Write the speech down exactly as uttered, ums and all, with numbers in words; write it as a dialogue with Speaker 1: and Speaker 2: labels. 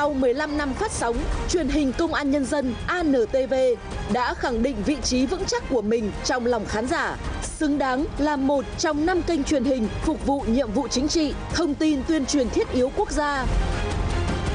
Speaker 1: Sau mười lăm năm phát sóng, truyền hình Công an Nhân dân A N T V đã khẳng định vị trí vững chắc của mình trong lòng khán giả, xứng đáng là một trong năm kênh truyền hình phục vụ nhiệm vụ chính trị, thông tin tuyên truyền thiết yếu quốc gia.